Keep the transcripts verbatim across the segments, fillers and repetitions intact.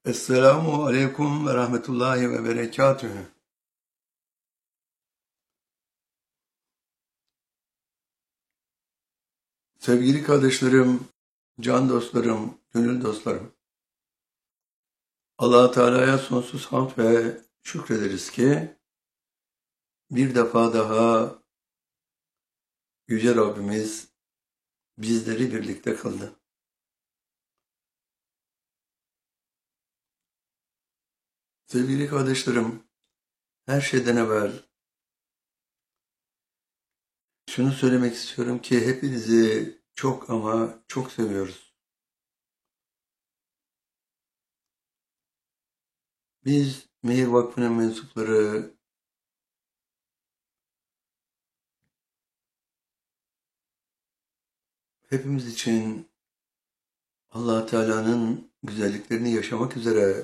Esselamu aleyküm ve rahmetullahi ve berekatühü. Sevgili kardeşlerim, can dostlarım, gönül dostlarım. Allah-u Teala'ya sonsuz hamd ve şükrederiz ki bir defa daha Yüce Rabbimiz bizleri birlikte kıldı. Sevgili kardeşlerim, her şeyden evvel şunu söylemek istiyorum ki hepinizi çok ama çok seviyoruz. Biz Mehir Vakfı'nın mensupları hepimiz için Allah Teala'nın güzelliklerini yaşamak üzere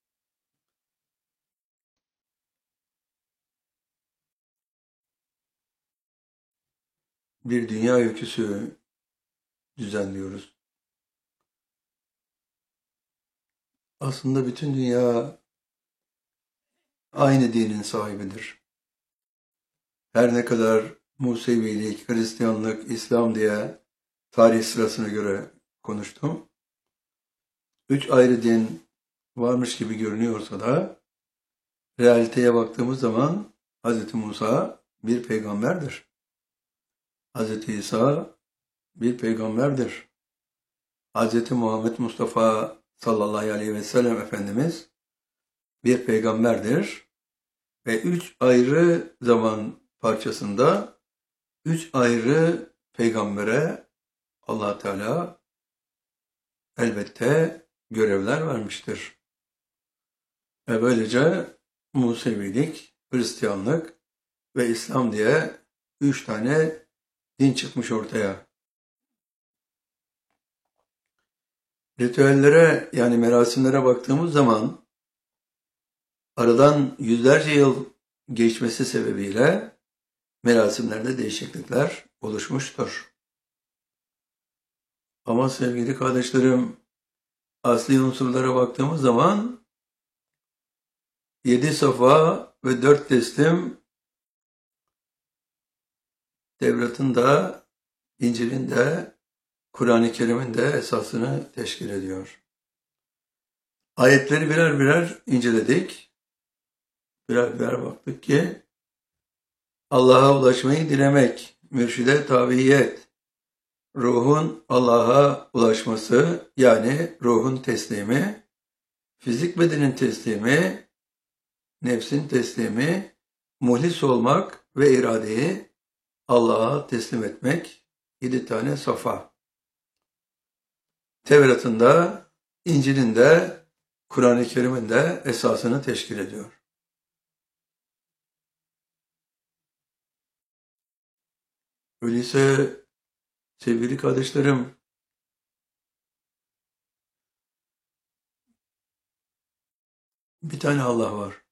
bir dünya öyküsü düzenliyoruz. Aslında bütün dünya aynı dinin sahibidir. Her ne kadar Musevilik, Hristiyanlık, İslam diye tarih sırasına göre konuştum. Üç ayrı din varmış gibi görünüyorsa da realiteye baktığımız zaman Hz. Musa bir peygamberdir. Hz. İsa bir peygamberdir. Hz. Muhammed Mustafa sallallahu aleyhi ve sellem Efendimiz bir peygamberdir. Ve üç ayrı zaman parçasında üç ayrı peygambere Allah Teala elbette görevler vermiştir. Ve böylece Musevilik, Hristiyanlık ve İslam diye üç tane din çıkmış ortaya. Ritüellere yani merasimlere baktığımız zaman aradan yüzlerce yıl geçmesi sebebiyle merasimlerde değişiklikler oluşmuştur. Ama sevgili kardeşlerim, asli unsurlara baktığımız zaman yedi safa ve dört teslim Tevrat'ın da, İncil'in de, Kur'an-ı Kerim'in de esasını teşkil ediyor. Ayetleri birer birer inceledik. Birer birer baktık ki Allah'a ulaşmayı dilemek, mürşide tabiyet, ruhun Allah'a ulaşması yani ruhun teslimi, fizik bedenin teslimi, nefsin teslimi, muhlis olmak ve iradeyi Allah'a teslim etmek yedi tane safa. Tevrat'ın da, İncil'in de, Kur'an-ı Kerim'in de esasını teşkil ediyor. Öyleyse sevgili kardeşlerim, bir tane Allah var.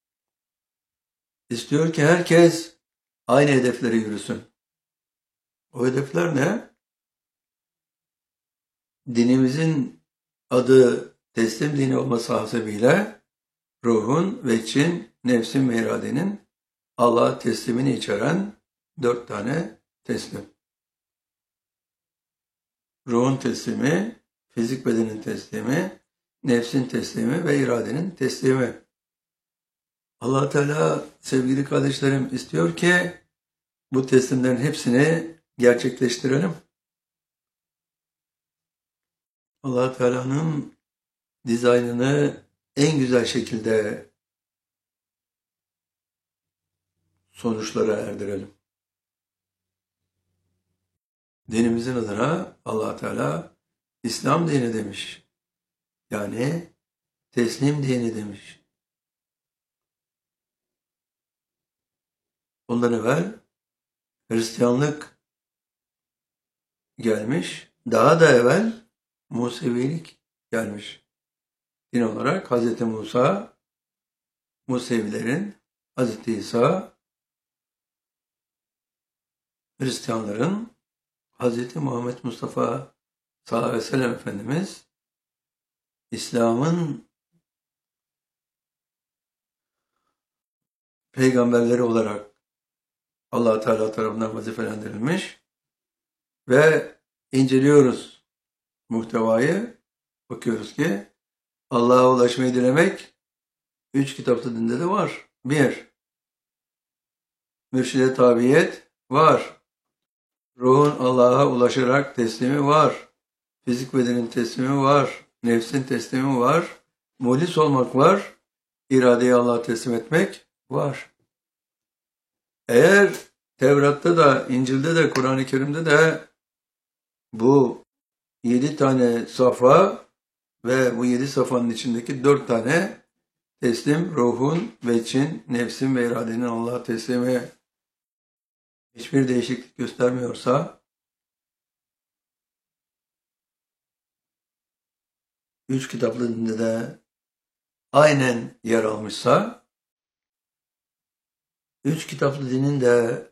İstiyor ki herkes aynı hedeflere yürüsün. O hedefler ne? Dinimizin adı teslim dini olması hasebiyle ruhun ve için, nefsin ve iradenin Allah'a teslimini içeren dört tane teslim. Ruhun teslimi, fizik bedenin teslimi, nefsin teslimi ve iradenin teslimi. Allah Teala sevgili kardeşlerim istiyor ki bu teslimlerin hepsini gerçekleştirelim. Allah Teala'nın dizaynını en güzel şekilde sonuçlara erdirelim. Dinimizin adına Allah Teala İslam dini demiş. Yani teslim dini demiş. Ondan evvel Hristiyanlık gelmiş. Daha da evvel Musevilik gelmiş. Din olarak Hz. Musa, Musevilerin, Hz. İsa, Hristiyanların, Hz. Muhammed Mustafa sallallahu aleyhi ve sellem Efendimiz, İslam'ın peygamberleri olarak Allah Teala tarafından vazifelendirilmiş ve inceliyoruz muhtevayı. Bakıyoruz ki Allah'a ulaşmayı dilemek üç kitapta dinde de var. Bir, mürşide tabiyet var. Ruhun Allah'a ulaşarak teslimi var. Fizik bedenin teslimi var. Nefsin teslimi var. Muhlis olmak var. İradeyi Allah'a teslim etmek var. Eğer Tevrat'ta da, İncil'de de, Kur'an-ı Kerim'de de bu yedi tane safa ve bu yedi safanın içindeki dört tane teslim, ruhun, veçin, nefsin ve iradenin Allah'a teslimi hiçbir değişiklik göstermiyorsa, üç kitaplı dinde de aynen yer almışsa, üç kitaplı dinin de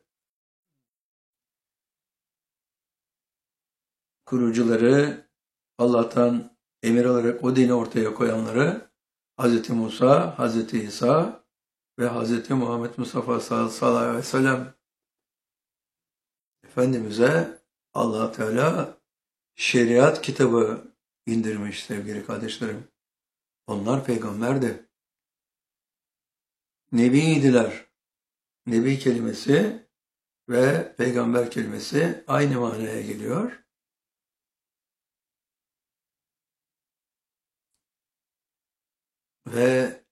kurucuları, Allah'tan emir alarak o dini ortaya koyanları Hz. Musa, Hz. İsa ve Hz. Muhammed Mustafa sallallahu aleyhi ve sellem Efendimiz'e Allah Teala şeriat kitabı indirmiş sevgili kardeşlerim. Onlar peygamberdi. Nebiydiler. Nebi kelimesi ve peygamber kelimesi aynı manaya geliyor. Ve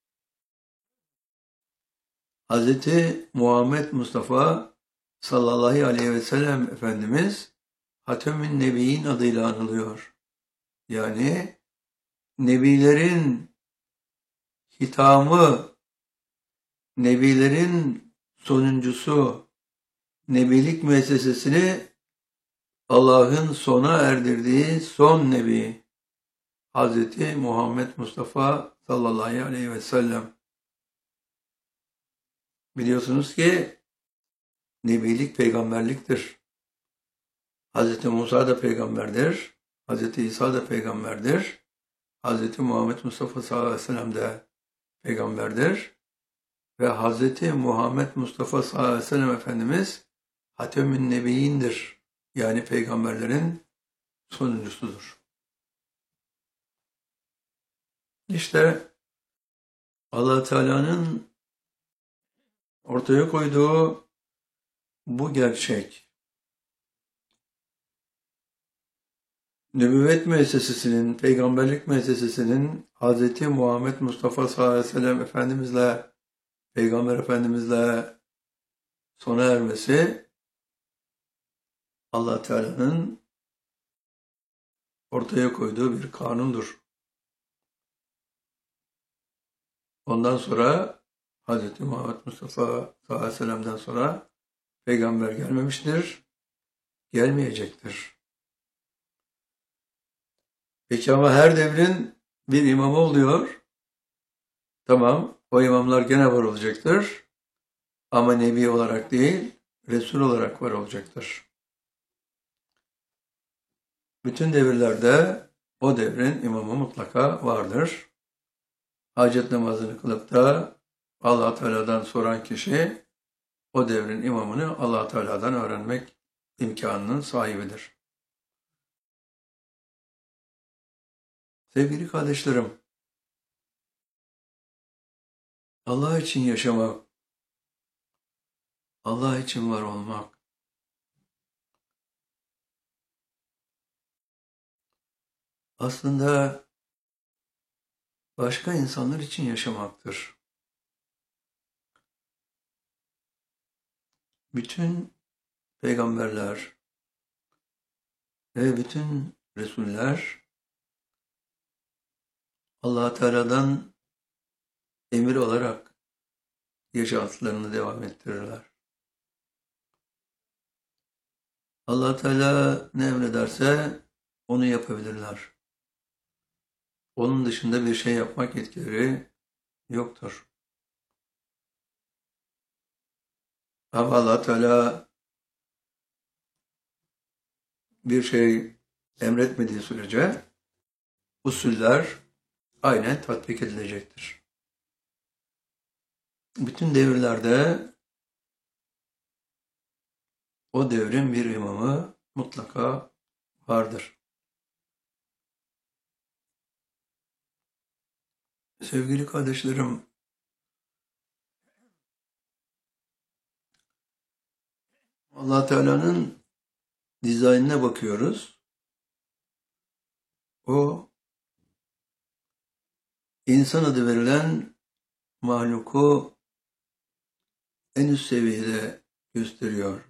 Hz. Muhammed Mustafa sallallahu aleyhi ve sellem Efendimiz Hatemün Nebiyyin adıyla anılıyor. Yani Nebilerin hitamı, Nebilerin sonuncusu, Nebilik müessesesini Allah'ın sona erdirdiği son Nebi Hz. Muhammed Mustafa sallallahu aleyhi ve sellem. Biliyorsunuz ki Nebilik peygamberliktir. Hz. Musa da peygamberdir. Hz. İsa da peygamberdir. Hz. Muhammed Mustafa sallallahu aleyhi ve sellem de peygamberdir. Ve Hz. Muhammed Mustafa sallallahu aleyhi ve sellem Efendimiz Hatemün Nebiyyindir. Yani peygamberlerin sonuncusudur. İşte Allah Teala'nın ortaya koyduğu bu gerçek, nübüvvet müessesesinin, peygamberlik müessesesinin Hz. Muhammed Mustafa sallallahu aleyhi ve sellem Efendimizle, Peygamber Efendimizle sona ermesi Allah Teala'nın ortaya koyduğu bir kanundur. Ondan sonra Hz. Muhammed Mustafa sallallahu aleyhi ve sellem'den sonra peygamber gelmemiştir, gelmeyecektir. Peki ama her devrin bir imamı oluyor. Tamam, o imamlar gene var olacaktır. Ama nebi olarak değil, Resul olarak var olacaktır. Bütün devirlerde o devrin imamı mutlaka vardır. Hacet namazını kılıp da Allah Teala'dan soran kişi o devrin imamını Allah Teala'dan öğrenmek imkanının sahibidir. Sevgili kardeşlerim, Allah için yaşamak, Allah için var olmak, aslında başka insanlar için yaşamaktır. Bütün peygamberler ve bütün Resuller Allah Teala'dan emir olarak yaşantılarını devam ettirirler. Allah Teala ne emrederse onu yapabilirler. Onun dışında bir şey yapmak yetkileri yoktur. Ama Allah Teala bir şey emretmediği sürece usuller aynen tatbik edilecektir. Bütün devirlerde o devrin bir imamı mutlaka vardır. Sevgili kardeşlerim, Allah Teala'nın dizaynına bakıyoruz. O insan adı verilen mahluku en üst seviyede gösteriyor.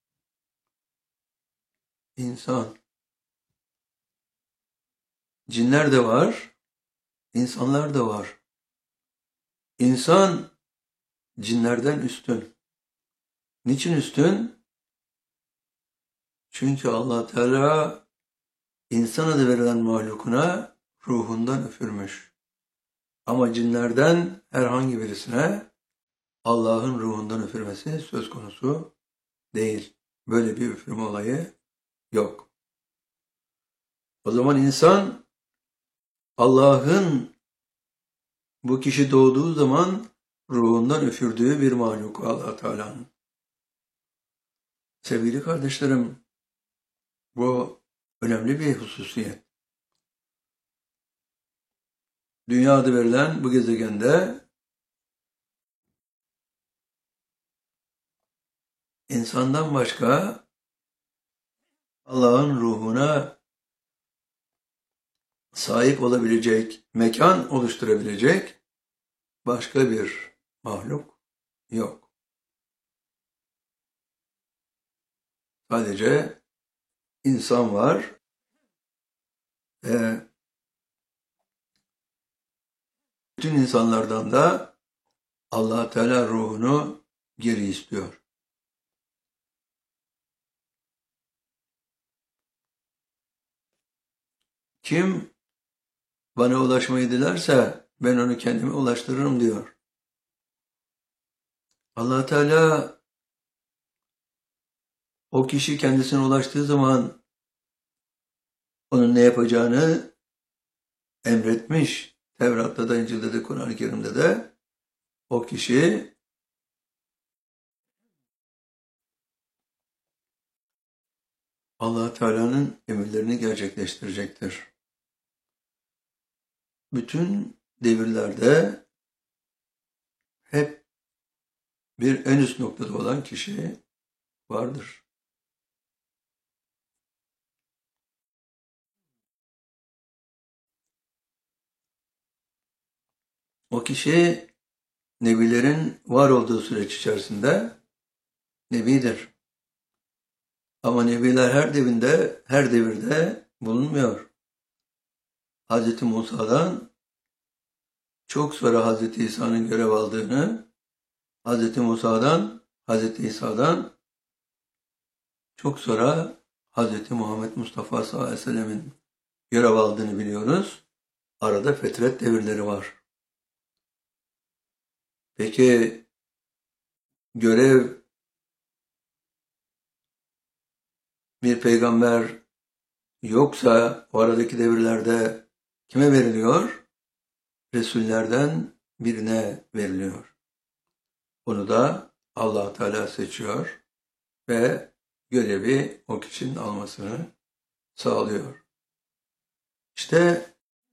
İnsan. Cinler de var, insanlar da var. İnsan cinlerden üstün. Niçin üstün? Çünkü Allah Teala insan adı verilen mahlukuna ruhundan üfürmüş. Ama cinlerden herhangi birisine Allah'ın ruhundan üfürmesi söz konusu değil. Böyle bir üfürme olayı yok. O zaman insan Allah'ın bu kişi doğduğu zaman ruhundan üfürdüğü bir mahluk Allah Teala'nın. Sevgili kardeşlerim, bu önemli bir hususiyet. Dünya adı verilen bu gezegende insandan başka Allah'ın ruhuna sahip olabilecek, mekan oluşturabilecek başka bir mahluk yok. Sadece insan var ve bütün insanlardan da Allah Teala ruhunu geri istiyor. Kim bana ulaşmayı dilerse ben onu kendime ulaştırırım diyor. Allah Teala o kişi kendisine ulaştığı zaman onun ne yapacağını emretmiş. Tevrat'ta da, İncil'de de, Kur'an-ı Kerim'de de o kişi Allah Teala'nın emirlerini gerçekleştirecektir. Bütün devirlerde hep bir en üst noktada olan kişi vardır. O kişi nebilerin var olduğu süreç içerisinde nebidir. Ama nebiler her devirde, her devirde bulunmuyor. Hazreti Musa'dan çok sonra Hazreti İsa'nın görev aldığını, Hazreti Musa'dan, Hazreti İsa'dan çok sonra Hazreti Muhammed Mustafa sallallahu aleyhi ve sellemin görev aldığını biliyoruz. Arada fetret devirleri var. Peki görev bir peygamber yoksa o aradaki devirlerde kime veriliyor? Resullerden birine veriliyor. Onu da Allah Teala seçiyor ve görevi o kişinin almasını sağlıyor. İşte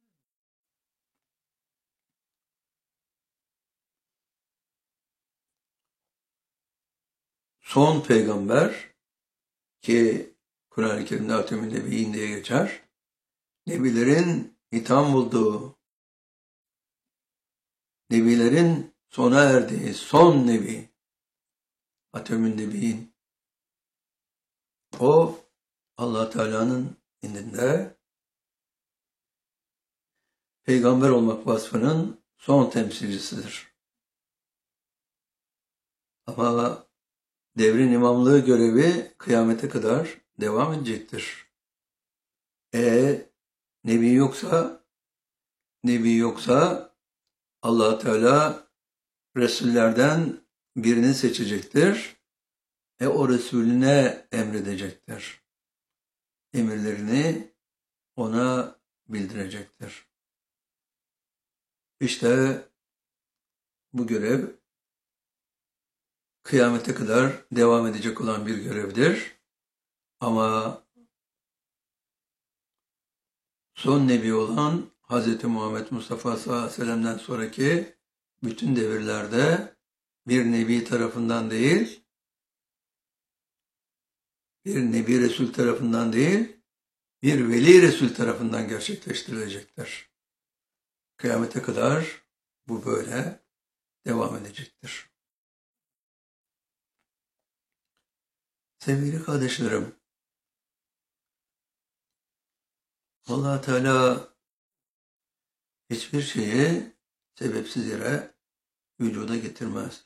son peygamber ki Kur'an-ı Kerim'de Hatemün Nebiyyin diye geçer. Nebilerin itham bulduğu, nebilerin sona erdiği son nebi Hatemün Nebiyyin. O Allah Teala'nın indinde peygamber olmak vasfının son temsilcisidir. Ama devrin imamlığı görevi kıyamete kadar devam edecektir. E Nebi yoksa, Nebi yoksa Allah Teala Resullerden birini seçecektir. E o Resulüne emredecektir. Emirlerini ona bildirecektir. İşte bu görev kıyamete kadar devam edecek olan bir görevdir. Ama son nebi olan Hz. Muhammed Mustafa sallallahu aleyhi ve sellem'den sonraki bütün devirlerde bir nebi tarafından değil, bir nebi Resul tarafından değil, bir veli Resul tarafından gerçekleştirilecektir. Kıyamete kadar bu böyle devam edecektir. Sevgili kardeşlerim, Allah Teala hiçbir şeyi sebepsiz yere vücuda getirmez.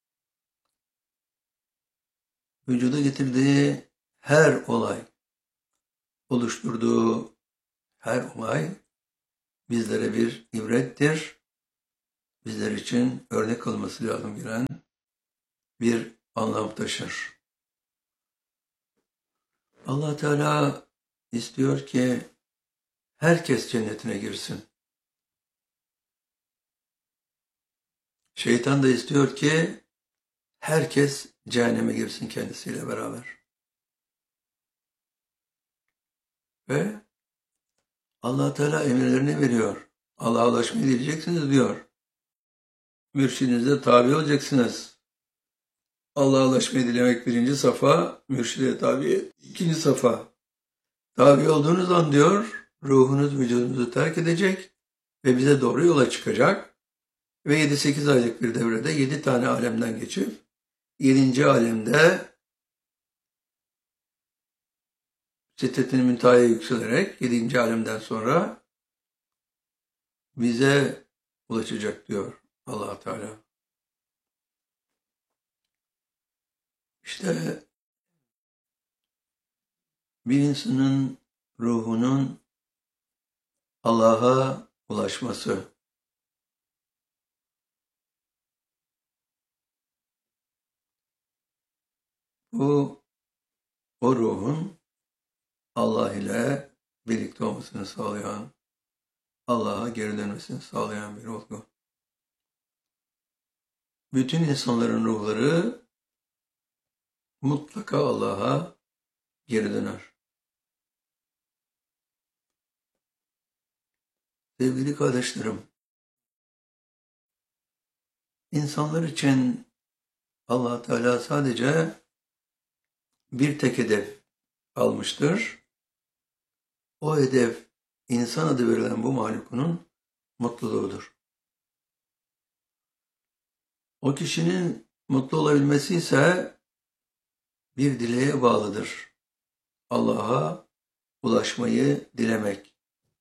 Vücuda getirdiği her olay, oluşturduğu her olay bizlere bir ibrettir. Bizler için örnek olması lazım gelen bir anlam taşır. Allah Teala istiyor ki herkes cennetine girsin. Şeytan da istiyor ki herkes cehenneme girsin kendisiyle beraber. Ve Allah Teala emirlerini veriyor. Allah'a ulaşmayı dileyeceksiniz diyor. Mürşidinize tabi olacaksınız. Allah'a ulaşmayı dilemek birinci safa, mürşide tabi ikinci safa. Tabi olduğunuz an diyor, ruhunuz vücudunuzu terk edecek ve bize doğru yola çıkacak. Ve yedi sekiz aylık bir devrede yedi tane alemden geçip, yedinci alemde Sidret-i Münteha'ya yükselerek yedinci alemden sonra bize ulaşacak diyor Allah Teala. İşte bir insanın ruhunun Allah'a ulaşması, bu o ruhun Allah ile birlikte olmasını sağlayan, Allah'a geri dönmesini sağlayan bir olgu. Bütün insanların ruhları mutlaka Allah'a geri döner. Sevgili kardeşlerim, insanlar için Allah Teala sadece bir tek hedef almıştır. O hedef insan adı verilen bu mahlukunun mutluluğudur. O kişinin mutlu olabilmesi ise bir dileğe bağlıdır. Allah'a ulaşmayı dilemek.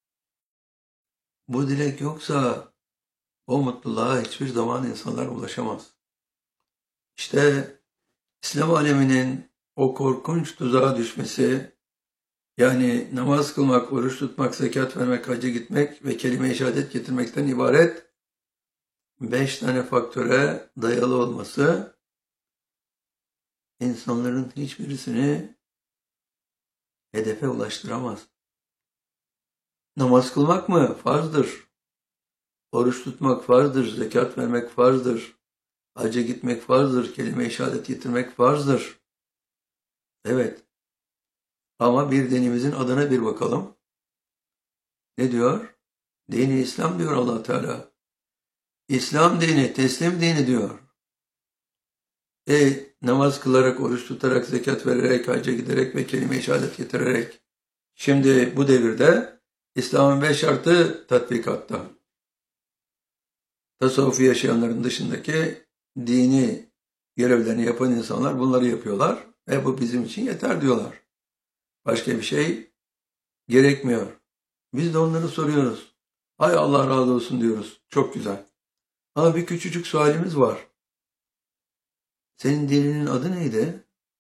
Bu dilek yoksa o mutluluğa hiçbir zaman insanlar ulaşamaz. İşte İslam aleminin o korkunç tuzağa düşmesi, yani namaz kılmak, oruç tutmak, zekat vermek, hacca gitmek ve kelime-i şehadet getirmekten ibaret beş tane faktöre dayalı olması, insanların hiçbirisini hedefe ulaştıramaz. Namaz kılmak mı? Farzdır. Oruç tutmak farzdır, zekat vermek farzdır. Hacca gitmek farzdır, kelime-i şehadet getirmek farzdır. Evet. Ama bir dinimizin adına bir bakalım. Ne diyor? Dini İslam diyor Allah Teala. İslam dini, teslim dini diyor. E namaz kılarak, oruç tutarak, zekat vererek, hacca giderek ve kelime-i şehadet getirerek. Şimdi bu devirde İslam'ın beş şartı tatbikatta. Tasavvufu yaşayanların dışındaki dini görevlerini yapan insanlar bunları yapıyorlar ve bu bizim için yeter diyorlar. Başka bir şey gerekmiyor. Biz de onları soruyoruz. Hay Allah razı olsun diyoruz. Çok güzel. Ama bir küçücük sualimiz var. Senin dininin adı neydi?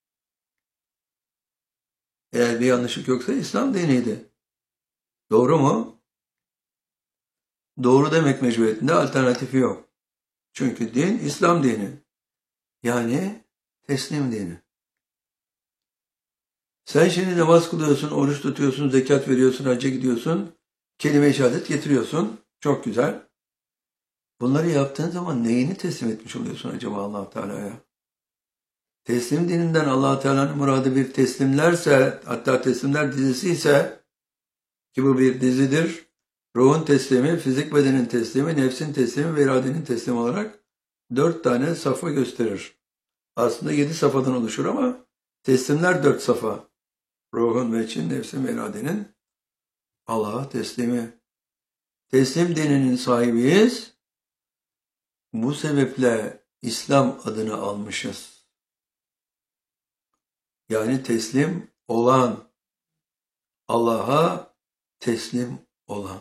Eğer bir yanlışlık yoksa İslam diniydi. Doğru mu? Doğru demek mecburiyetinde alternatifi yok. Çünkü din İslam dini. Yani teslim dini. Sen şimdi namaz kılıyorsun, oruç tutuyorsun, zekat veriyorsun, hacca gidiyorsun, kelime-i şehadet getiriyorsun. Çok güzel. Bunları yaptığın zaman neyini teslim etmiş oluyorsun acaba Allah Teala'ya? teslim dininden Allah Teala'nın muradı bir teslimlerse, hatta teslimler dizisi ise, ki bu bir dizidir, ruhun teslimi, fizik bedenin teslimi, nefsin teslimi ve iradenin teslimi olarak dört tane safa gösterir. Aslında yedi safadan oluşur ama teslimler dört safa. Ruhun ve için, nefsin ve iradenin Allah'a teslimi. Teslim dininin sahibiyiz. Bu sebeple İslam adını almışız. Yani teslim olan, Allah'a teslim olan.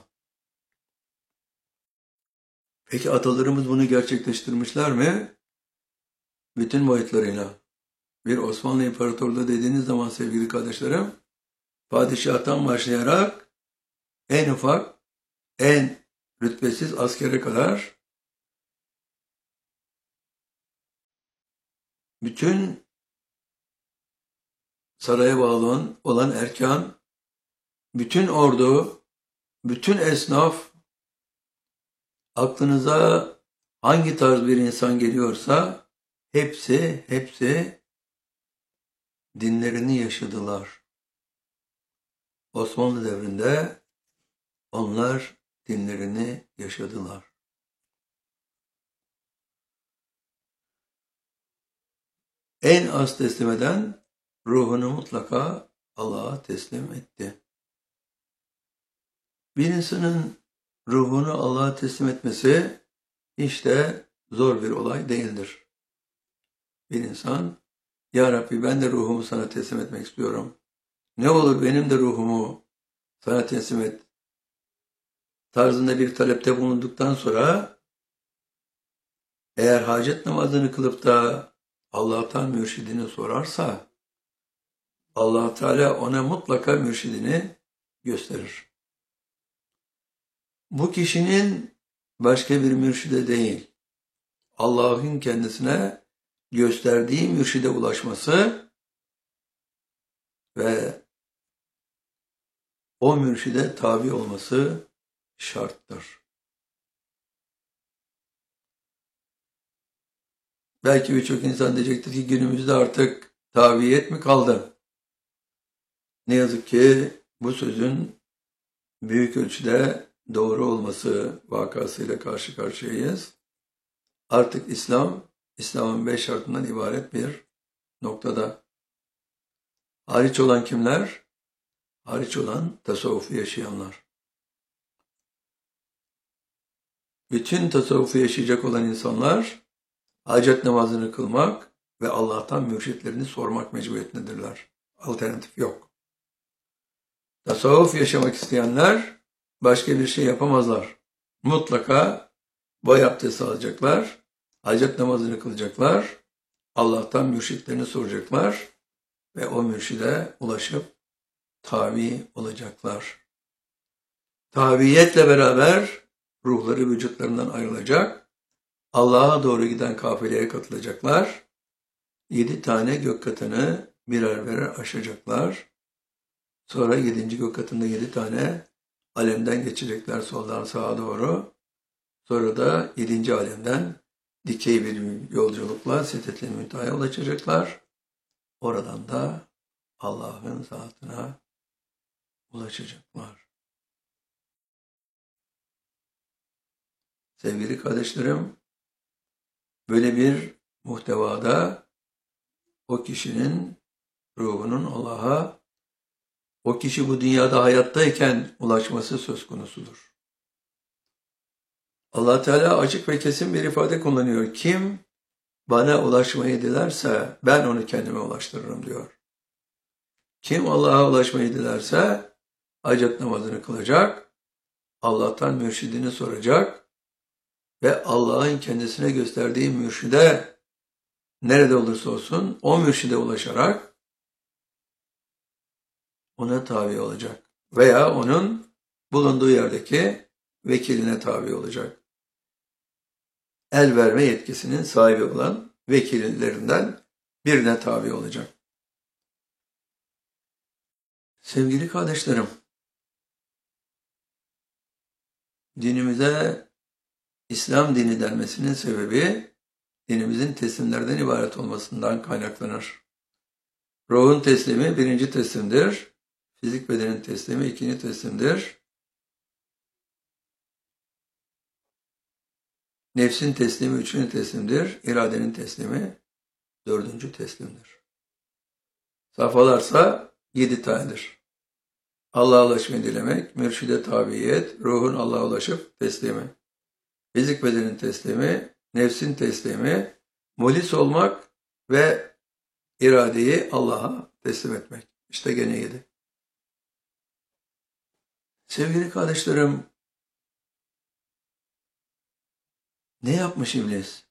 Peki atalarımız bunu gerçekleştirmişler mi? Bütün boyutlarıyla. Bir Osmanlı İmparatorluğu dediğiniz zaman sevgili kardeşlerim, padişahtan başlayarak en ufak, en rütbesiz askere kadar bütün saraya bağlı olan erkan, bütün ordu, bütün esnaf, aklınıza hangi tarz bir insan geliyorsa hepsi, hepsi dinlerini yaşadılar. Osmanlı devrinde onlar dinlerini yaşadılar. En az teslim eden ruhunu mutlaka Allah'a teslim etti. Bir insanın ruhunu Allah'a teslim etmesi hiç de zor bir olay değildir. Bir insan, Ya Rabbi ben de ruhumu sana teslim etmek istiyorum. Ne olur benim de ruhumu sana teslim et tarzında bir talepte bulunduktan sonra eğer hacet namazını kılıp da Allah'tan mürşidini sorarsa Allah Teala ona mutlaka mürşidini gösterir. Bu kişinin başka bir mürşide değil, Allah'ın kendisine gösterdiği mürşide ulaşması ve o mürşide tabi olması şarttır. Belki birçok insan diyecektir ki günümüzde artık tabiyet mi kaldı? Ne yazık ki bu sözün büyük ölçüde doğru olması vakasıyla karşı karşıyayız. Artık İslam, İslam'ın beş şartından ibaret bir noktada. Hariç olan kimler? Hariç olan tasavvufu yaşayanlar. Bütün tasavvufu yaşayacak olan insanlar hacet namazını kılmak ve Allah'tan mürşitlerini sormak mecburiyetindedirler. Alternatif yok. Tasavvuf yaşamak isteyenler başka bir şey yapamazlar. Mutlaka boy abdesti alacaklar, hacet namazını kılacaklar, Allah'tan mürşitlerini soracaklar ve o mürşide ulaşıp tabi olacaklar. Tabiyetle beraber ruhları vücutlarından ayrılacak, Allah'a doğru giden kafileye katılacaklar, yedi tane gök katını birer birer aşacaklar, sonra yedinci gök katında yedi tane alemden geçecekler soldan sağa doğru, sonra da yedinci alemden dikey bir yolculukla Sidret-i Münteha'ya ulaşacaklar, oradan da Allah'ın zatına ulaşacaklar. Sevgili kardeşlerim, böyle bir muhtevada o kişinin ruhunun Allah'a, o kişi bu dünyada hayattayken ulaşması söz konusudur. Allah Teala açık ve kesin bir ifade kullanıyor. Kim bana ulaşmayı dilerse ben onu kendime ulaştırırım diyor. Kim Allah'a ulaşmayı dilerse hacet namazını kılacak, Allah'tan mürşidini soracak ve Allah'ın kendisine gösterdiği mürşide nerede olursa olsun o mürşide ulaşarak ona tabi olacak veya onun bulunduğu yerdeki vekiline tabi olacak. El verme yetkisinin sahibi olan vekillerinden birine tabi olacak. Sevgili kardeşlerim, dinimize İslam dini denmesinin sebebi dinimizin teslimlerden ibaret olmasından kaynaklanır. Ruhun teslimi birinci teslimdir. Fizik bedenin teslimi ikinci teslimdir. Nefsin teslimi üçüncü teslimdir. İradenin teslimi dördüncü teslimdir. Safhalarsa yedi tanedir. Allah'a ulaşmayı dilemek, mürşide tabiyet, ruhun Allah'a ulaşıp teslimi. Fizik bedenin teslimi, nefsin teslimi, mulis olmak ve iradeyi Allah'a teslim etmek. İşte gene yedi. Sevgili kardeşlerim, ne yapmış iblis?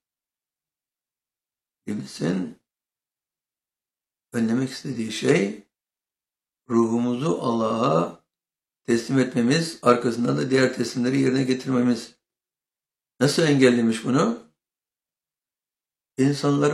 İblisin önlemek istediği şey, ruhumuzu Allah'a teslim etmemiz, arkasından da diğer teslimleri yerine getirmemiz. Nasıl engellemiş bunu? İnsanlara